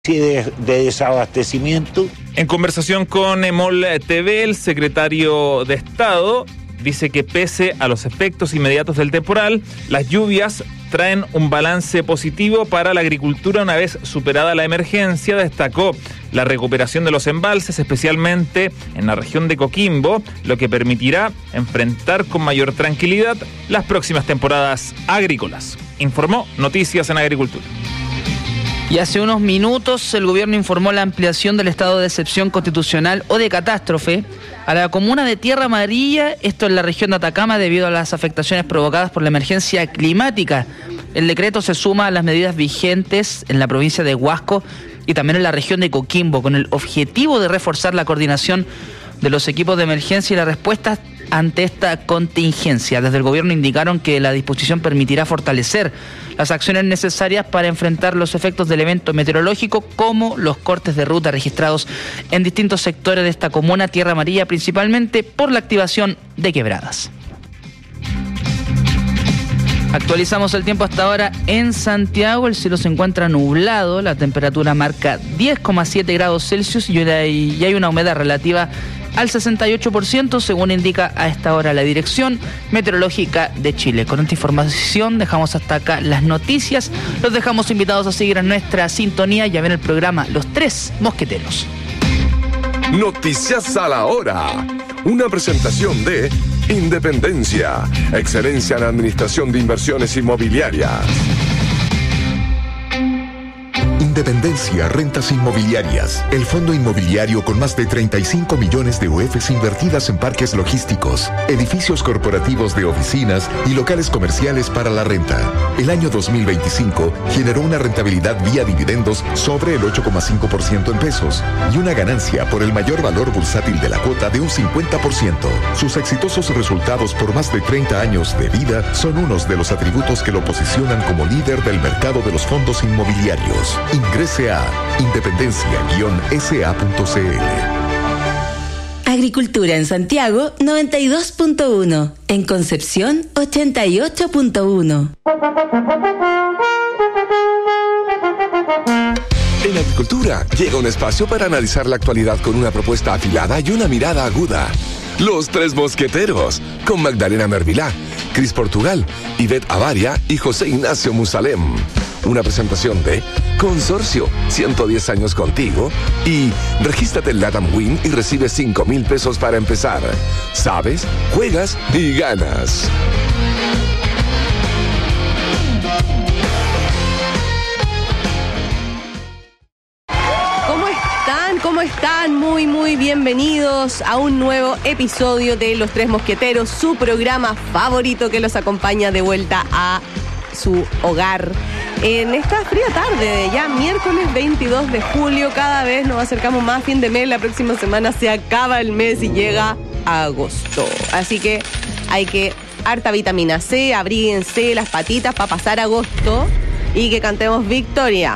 de desabastecimiento. En conversación con EMOL TV, el secretario de Estado dice que pese a los efectos inmediatos del temporal, las lluvias traen un balance positivo para la agricultura una vez superada la emergencia. Destacó la recuperación de los embalses, especialmente en la región de Coquimbo, lo que permitirá enfrentar con mayor tranquilidad las próximas temporadas agrícolas. Informó Noticias en Agricultura. Y hace unos minutos el gobierno informó la ampliación del estado de excepción constitucional o de catástrofe a la comuna de Tierra Amarilla, esto en la región de Atacama, debido a las afectaciones provocadas por la emergencia climática. El decreto se suma a las medidas vigentes en la provincia de Huasco y también en la región de Coquimbo, con el objetivo de reforzar la coordinación de los equipos de emergencia y la respuesta ante esta contingencia. Desde el gobierno indicaron que la disposición permitirá fortalecer las acciones necesarias para enfrentar los efectos del evento meteorológico, como los cortes de ruta registrados en distintos sectores de esta comuna, Tierra Amarilla, principalmente por la activación de quebradas. Actualizamos el tiempo hasta ahora en Santiago. El cielo se encuentra nublado, la temperatura marca 10,7 grados Celsius y hay una humedad relativa al 68%, según indica a esta hora la Dirección Meteorológica de Chile. Con esta información dejamos hasta acá las noticias. Los dejamos invitados a seguir en nuestra sintonía y a ver el programa Los Tres Mosqueteros. Noticias a la hora. Una presentación de Independencia, excelencia en administración de inversiones inmobiliarias. Independencia Rentas Inmobiliarias, el fondo inmobiliario con más de 35 millones de UFs invertidas en parques logísticos, edificios corporativos de oficinas y locales comerciales para la renta. El año 2025 generó una rentabilidad vía dividendos sobre el 8,5% en pesos y una ganancia por el mayor valor bursátil de la cuota de un 50%. Sus exitosos resultados por más de 30 años de vida son unos de los atributos que lo posicionan como líder del mercado de los fondos inmobiliarios. Ingrese a independencia-sa.cl. Agricultura en Santiago 92.1, en Concepción 88.1. En Agricultura llega un espacio para analizar la actualidad con una propuesta afilada y una mirada aguda. Los Tres Mosqueteros, con Magdalena Mervilá, Cris Portugal, Ivette Avaria y José Ignacio Musalem. Una presentación de Consorcio, 110 años contigo, y regístrate en LATAM Win y recibe 5,000 pesos para empezar. Sabes, juegas y ganas. ¿Cómo están? Muy bienvenidos a un nuevo episodio de Los Tres Mosqueteros, su programa favorito que los acompaña de vuelta a su hogar en esta fría tarde, ya miércoles 22 de julio. Cada vez nos acercamos más a fin de mes. La próxima semana se acaba el mes y llega agosto, así que hay que harta vitamina C, abríguense las patitas para pasar agosto y que cantemos victoria.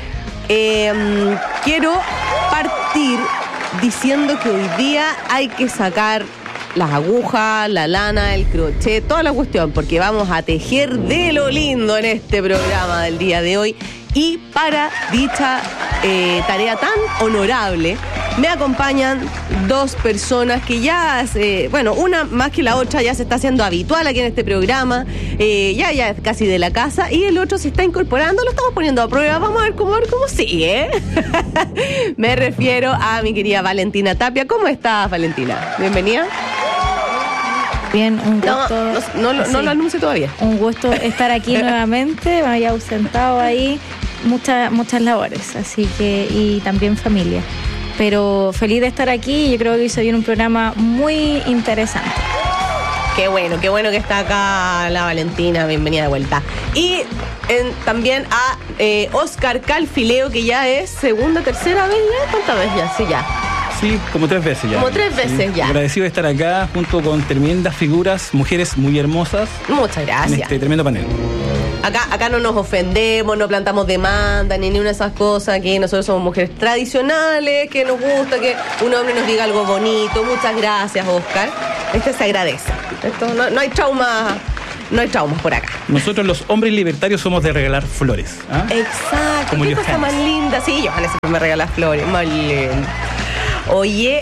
Quiero partir diciendo que hoy día hay que sacar las agujas, la lana, el crochet, toda la cuestión, porque vamos a tejer de lo lindo en este programa del día de hoy. Y para dicha tarea tan honorable, me acompañan dos personas que ya, una más que la otra ya se está haciendo habitual aquí en este programa, ya es casi de la casa, y el otro se está incorporando, lo estamos poniendo a prueba, vamos a ver cómo sigue. Me refiero a mi querida Valentina Tapia. ¿Cómo estás, Valentina? Bienvenida. Bien, un gusto. No lo anuncio todavía. Un gusto estar aquí nuevamente. Me había ausentado ahí muchas labores, así que, y también familia. Pero feliz de estar aquí. Yo creo que hoy se viene un programa muy interesante. Qué bueno que está acá la Valentina. Bienvenida de vuelta. Y también a Oscar Calfileo, que ya es tercera vez ya. ¿Cuántas veces ya? Sí, ya. Sí, como 3 veces ya. Como 3 veces ya. Agradecido de estar acá junto con tremendas figuras, mujeres muy hermosas. Muchas gracias. En este tremendo panel. Acá no nos ofendemos, no plantamos demanda, ni una de esas cosas, que nosotros somos mujeres tradicionales, que nos gusta que un hombre nos diga algo bonito. Muchas gracias, Oscar. Se agradece. No hay trauma no hay traumas por acá. Nosotros los hombres libertarios somos de regalar flores. ¿Ah? Exacto, como qué cosa Johannes. más linda. Sí, Johannes siempre me regala flores, más lindo. Oye,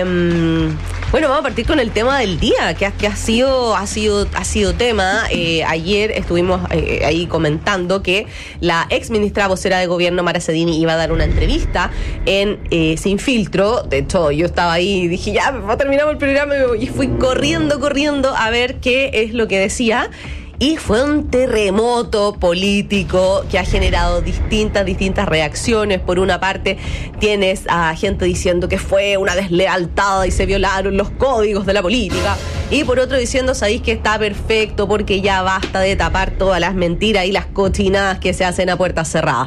bueno, vamos a partir con el tema del día, que ha sido tema. Ayer estuvimos ahí comentando que la ex ministra vocera de gobierno, Mara Cedini, iba a dar una entrevista en Sin Filtro. De hecho, yo estaba ahí y dije, ya, terminamos el programa, y fui corriendo a ver qué es lo que decía. Y fue un terremoto político que ha generado distintas reacciones. Por una parte, tienes a gente diciendo que fue una deslealtad y se violaron los códigos de la política. Y por otro, diciendo, sabéis que está perfecto porque ya basta de tapar todas las mentiras y las cochinadas que se hacen a puertas cerradas.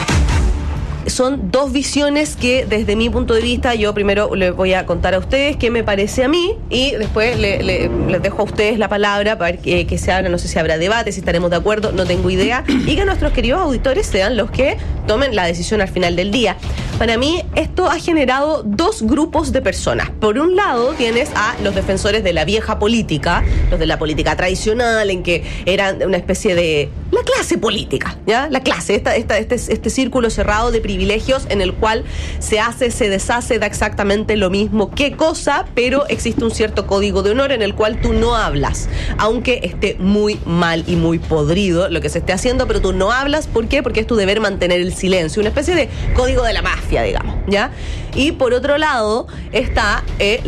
Son dos visiones que, desde mi punto de vista, yo primero les voy a contar a ustedes qué me parece a mí, y después les dejo a ustedes la palabra para que se abra. No sé si habrá debate, si estaremos de acuerdo, no tengo idea, y que nuestros queridos auditores sean los que tomen la decisión al final del día. Para mí, esto ha generado dos grupos de personas. Por un lado, tienes a los defensores de la vieja política, los de la política tradicional, en que eran una especie de la clase política, ¿ya? La clase, este círculo cerrado de privilegios en el cual se hace, se deshace, da exactamente lo mismo qué cosa, pero existe un cierto código de honor en el cual tú no hablas, aunque esté muy mal y muy podrido lo que se esté haciendo, pero tú no hablas. ¿Por qué? Porque es tu deber mantener el silencio, una especie de código de la mafia, digamos, ¿ya? Y por otro lado está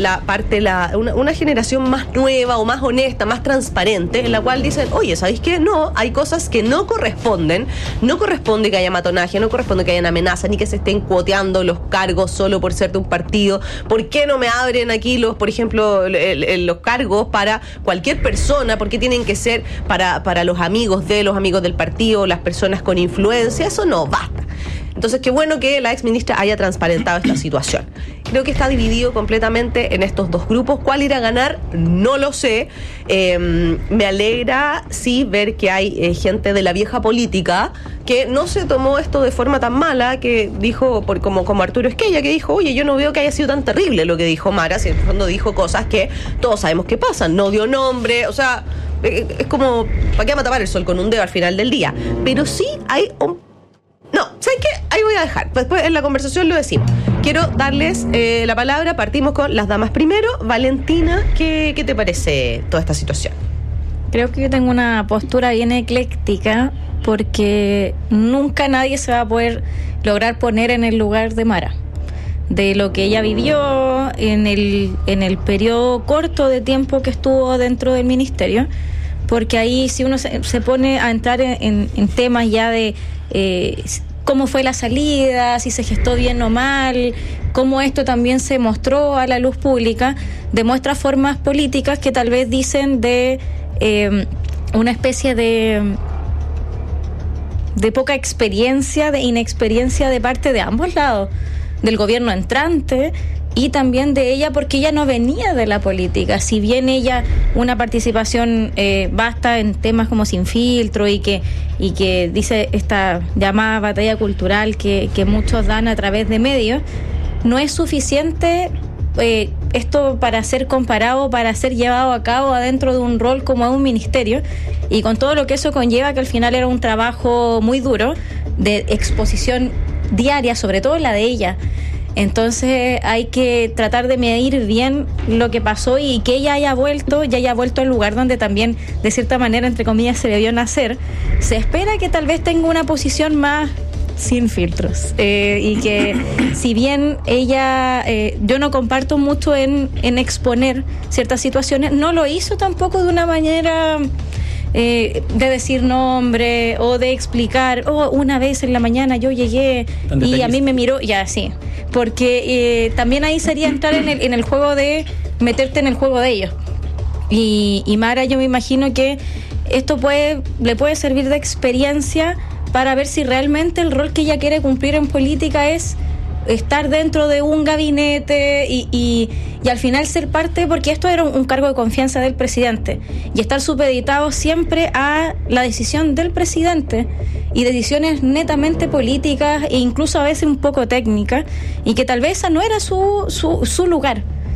una generación más nueva o más honesta, más transparente, en la cual dicen, oye, ¿sabéis qué? No, hay cosas que no corresponden, no corresponde que haya matonaje, no corresponde que hayan amenazas, ni que se estén cuoteando los cargos solo por ser de un partido. ¿Por qué no me abren aquí por ejemplo, los cargos para cualquier persona? ¿Por qué tienen que ser para los amigos del partido, las personas con influencia? Eso no, basta. Entonces, qué bueno que la exministra haya transparentado esta situación. Creo que está dividido completamente en estos dos grupos. ¿Cuál irá a ganar? No lo sé. Me alegra, sí, ver que hay gente de la vieja política que no se tomó esto de forma tan mala, que dijo, como Arturo Esquella, que dijo, oye, yo no veo que haya sido tan terrible lo que dijo Mara, si en el fondo dijo cosas que todos sabemos que pasan. No dio nombre, o sea, es como, ¿para qué vamos a tapar el sol con un dedo al final del día? Pero sí hay No, ¿sabes qué? Ahí voy a dejar. Después en la conversación lo decimos. Quiero darles la palabra. Partimos con las damas primero. Valentina, ¿qué te parece toda esta situación? Creo que yo tengo una postura bien ecléctica, porque nunca nadie se va a poder lograr poner en el lugar de Mara, de lo que ella vivió en el periodo corto de tiempo que estuvo dentro del ministerio, porque ahí si uno se pone a entrar en temas ya de cómo fue la salida, si se gestó bien o mal, cómo esto también se mostró a la luz pública, demuestra formas políticas que tal vez dicen de una especie de poca experiencia, de inexperiencia de parte de ambos lados, del gobierno entrante y también de ella, porque ella no venía de la política. Si bien ella una participación vasta en temas como Sin Filtro y que dice esta llamada batalla cultural que muchos dan a través de medios, no es suficiente esto para ser comparado, para ser llevado a cabo adentro de un rol como de un ministerio, y con todo lo que eso conlleva, que al final era un trabajo muy duro de exposición diaria, sobre todo la de ella. Entonces hay que tratar de medir bien lo que pasó y que ella haya vuelto al lugar donde también, de cierta manera, entre comillas, se debió nacer. Se espera que tal vez tenga una posición más sin filtros, y que si bien ella, yo no comparto mucho en exponer ciertas situaciones, no lo hizo tampoco de una manera de decir nombre o de explicar, una vez en la mañana yo llegué y a mí me miró, ya sí, porque también ahí sería entrar en el juego de meterte en el juego de ellos. Y Mara, yo me imagino que esto le puede servir de experiencia para ver si realmente el rol que ella quiere cumplir en política es estar dentro de un gabinete y al final ser parte, porque esto era un cargo de confianza del presidente, y estar supeditado siempre a la decisión del presidente y decisiones netamente políticas e incluso a veces un poco técnicas, y que tal vez esa no era su lugar.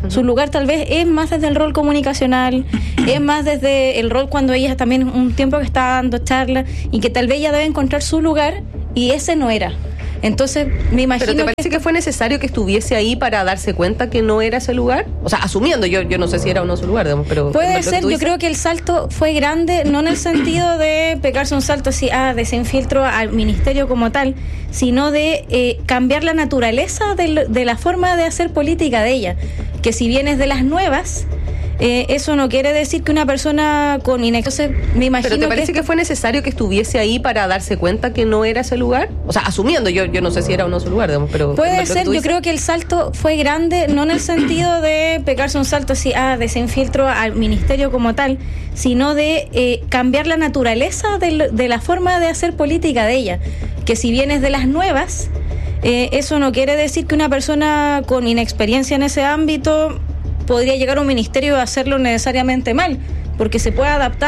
Su lugar tal vez es más desde el rol comunicacional, es más desde el rol cuando ella también un tiempo que está dando charlas y que tal vez ella debe encontrar su lugar y ese no era. Entonces, me imagino. ¿Pero te parece que fue necesario que estuviese ahí para darse cuenta que no era ese lugar? O sea, asumiendo, yo no sé si era o no su lugar, digamos, pero. Puede ser, yo creo que el salto fue grande, no en el sentido de pegarse un salto así, desinfiltro al ministerio como tal, sino de cambiar la naturaleza de la forma de hacer política de ella. Que si bien es de las nuevas. Eso no quiere decir que una persona con inexperiencia. Entonces, me imagino. ¿Pero te parece que fue necesario que estuviese ahí para darse cuenta que no era ese lugar? O sea, asumiendo, yo no sé si era o no su lugar, digamos, pero. Puede ser, yo creo que el salto fue grande, no en el sentido de pegarse un salto así, desinfiltro al ministerio como tal, sino de cambiar la naturaleza de la forma de hacer política de ella. Que si bien es de las nuevas, eso no quiere decir que una persona con inexperiencia en ese ámbito podría llegar a un ministerio a hacerlo necesariamente mal, porque se puede adaptar